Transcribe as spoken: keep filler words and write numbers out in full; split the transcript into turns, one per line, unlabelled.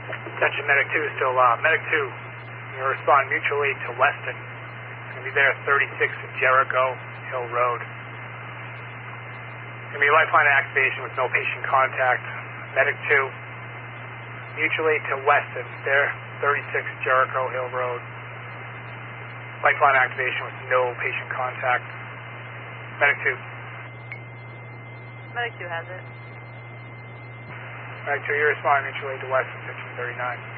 Attention, Medic two is still live. Medic two, you're going to respond mutually to Weston. It's going to be there at thirty-six Jericho Hill Road. It's going to be lifeline activation with no patient contact. Medic two, mutually to Weston, there, thirty-six Jericho Hill Road. Lifeline activation with no patient contact. Medic two.
Medic two has it.
Medic two, you respond mutually to Weston, fifteen thirty-nine.